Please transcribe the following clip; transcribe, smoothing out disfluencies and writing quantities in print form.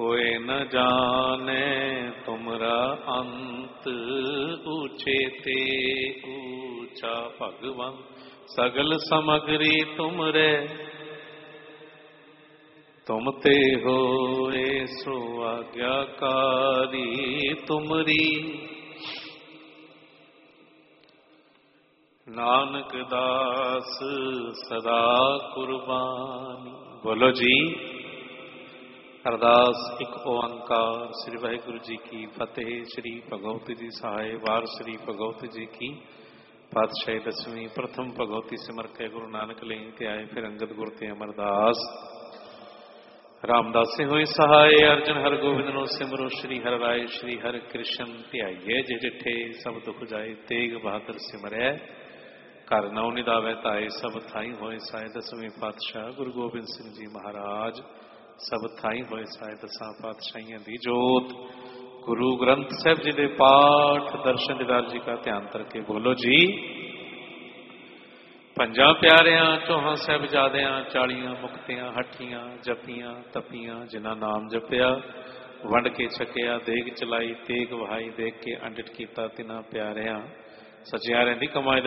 कोई न जाने तुमरा अंत, ऊंचे ते ऊंचा भगवान। सगल समगरी तुमरे, तुम ते होए सो आज्ञाकारी। तुमरी नानक दास सदा कुर्बानी। बोलो जी। अरदास एक ओंकार। श्री वाहिगुरु जी की फतेह। श्री भगवती जी सहाय। वार श्री भगवती जी की पातशाही दसवीं। प्रथम भगवती सिमर के गुरु नानक लें ते आए, फिर अंगद गुर ते अमरदास। रामदासे होए सहाय, अर्जन हर गोविंद नो सिमरो। श्री हर राय श्री हर कृष्ण ध्याइए, जे डिठे सब दुख जाए। तेग बहादुर सिमरै, घर नौ निधावै ताए। सब थाई होए साए, दसवें पातशाह गुरु गोबिंद सिंह जी महाराज। सब थाई होए साए, दसां पातशाहियां दी जोत। गुरु ग्रंथ साहिब जी दे पाठ दर्शन दीदार जी का ध्यान करके बोलो जी। पंजा प्यारियां चौहां साहिबजादियां, 40 मुक्तियां हठियां जपियां तपियां। जिन्हां नाम जपिया वंड के छकिया, देग चलाई तेग वहाई। देख के अंडित कीता तिन्हां प्यारियां, सचियारियां दी कमाई